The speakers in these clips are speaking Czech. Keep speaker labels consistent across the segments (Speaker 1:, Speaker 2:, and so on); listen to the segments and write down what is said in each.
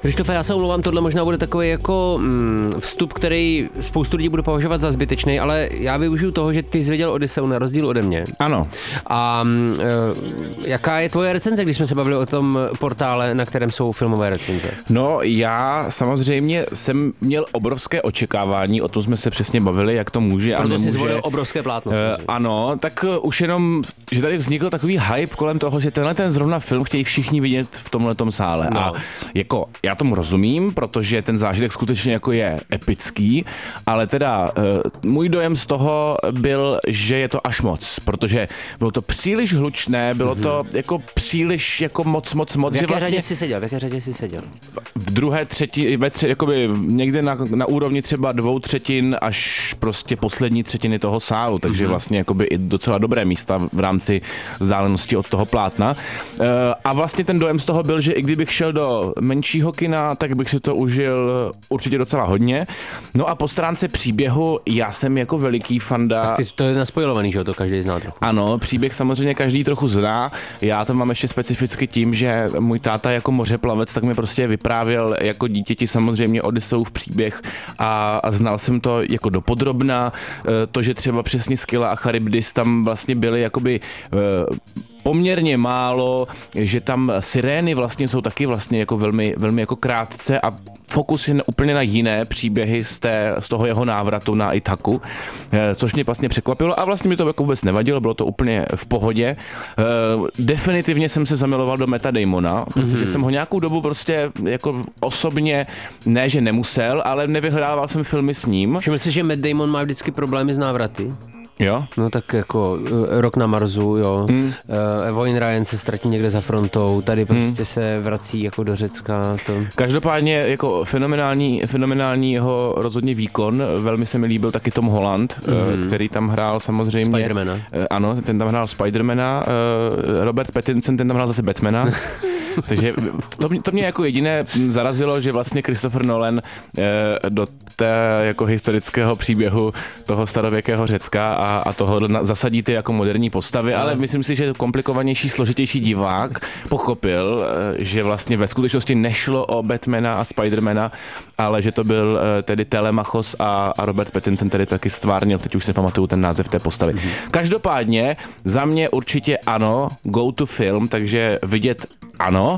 Speaker 1: Krištofe, já se omlouvám, tohle možná bude takový jako vstup, který spoustu lidí bude považovat za zbytečný, ale já využiju toho, že ty jsi viděl Odysseu na rozdíl ode mě.
Speaker 2: Ano.
Speaker 1: A jaká je tvoje recenze, když jsme se bavili o tom portále, na kterém jsou filmové recenze?
Speaker 2: No, já samozřejmě jsem měl obrovské očekávání, o tom jsme se přesně bavili, jak to může a nemůže.
Speaker 1: Proto jsi zvolil obrovské plátno.
Speaker 2: Ano, tak už jenom, že tady vznikl takový hype kolem toho, že tenhle ten zrovna film chtějí všichni vidět v tomhletom sále. No. A jako já tomu rozumím, protože ten zážitek skutečně jako je epický, ale teda můj dojem z toho byl, že je to až moc, protože bylo to příliš hlučné, bylo to jako příliš jako moc.
Speaker 1: V jaké řadě jsi seděl?
Speaker 2: V druhé, třetí, jakoby někde na úrovni třeba 2/3 až prostě poslední třetiny toho sálu, takže vlastně jakoby i docela dobré místa v rámci vzdálenosti od toho plátna. A vlastně ten dojem z toho byl, že i kdybych šel do menšího kina, tak bych si to užil určitě docela hodně. No a po stránce příběhu, já jsem jako veliký fanda.
Speaker 1: Tak to je naspojilovaný, že to každý zná trochu.
Speaker 2: Ano, příběh samozřejmě každý trochu zná. Já to mám ještě specificky tím, že můj táta jako mořeplavec, tak mi prostě vyprávěl jako dítěti samozřejmě Odysseův příběh a znal jsem to jako dopodrobna. To, že třeba přesně Skylla a Charybdis tam vlastně byly jakoby poměrně málo, že tam sirény vlastně jsou taky vlastně jako velmi, velmi jako krátce a fokus je úplně na jiné příběhy z toho jeho návratu na Ithaku, což mě vlastně překvapilo a vlastně mi to jako vůbec nevadilo, bylo to úplně v pohodě. Definitivně jsem se zamiloval do Matta Damona, protože jsem ho nějakou dobu prostě jako osobně, ne že nemusel, ale nevyhledával jsem filmy s ním.
Speaker 1: Všiml jsi, že Matt Damon má vždycky problémy s návraty?
Speaker 2: Jo?
Speaker 1: No tak jako Rok na Marsu, jo. Evelyn Ryan se ztratí někde za frontou, tady prostě se vrací jako do Řecka. To.
Speaker 2: Každopádně jako fenomenální jeho rozhodně výkon, velmi se mi líbil taky Tom Holland, který tam hrál samozřejmě.
Speaker 1: Spidermana.
Speaker 2: Ano, ten tam hrál Spidermana, Robert Pattinson, ten tam hrál zase Batmana. Takže to mě jako jediné zarazilo, že vlastně Christopher Nolan do té jako historického příběhu toho starověkého Řecka a toho zasadí ty jako moderní postavy, ale myslím si, že komplikovanější, složitější divák pochopil, že vlastně ve skutečnosti nešlo o Batmana a Spidermana, ale že to byl tedy Telemachos a Robert Pattinson tedy taky stvárnil, teď už si pamatuju ten název té postavy. Každopádně za mě určitě ano, go to film, takže vidět ano,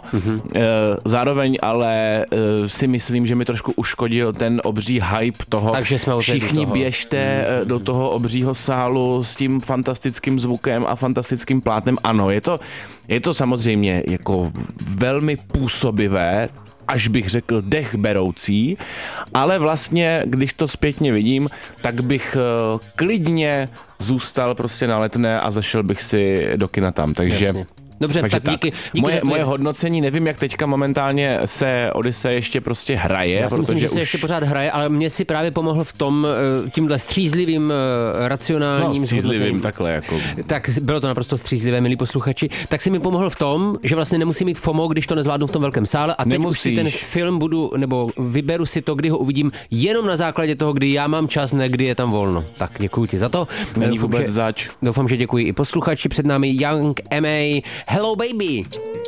Speaker 2: zároveň ale si myslím, že mi trošku uškodil ten obří hype toho, všichni běžte do toho obřího sálu s tím fantastickým zvukem a fantastickým plátnem. Ano, je to samozřejmě jako velmi působivé, až bych řekl dechberoucí, ale vlastně, když to zpětně vidím, tak bych klidně zůstal prostě na Letné a zašel bych si do kina tam, takže... Jasně.
Speaker 1: Dobře, tak díky.
Speaker 2: Moje hodnocení, nevím, jak teďka momentálně se Odyssey ještě prostě hraje.
Speaker 1: Já si myslím, že se ještě pořád hraje, ale mě si právě pomohl v tom tímhle střízlivým, racionálním...
Speaker 2: No, střízlivým takhle jako.
Speaker 1: Tak bylo to naprosto střízlivé, milí posluchači. Tak si mi pomohl v tom, že vlastně nemusím mít FOMO, když to nezvládnu v tom velkém sále a teď už si ten film vyberu si to, kdy ho uvidím, jenom na základě toho, kdy já mám čas, ne kdy je tam volno. Tak děkuji ti za to.
Speaker 2: Není vůbec zač.
Speaker 1: Doufám, že děkuji i posluchači. Před námi Young M.A. Hello baby!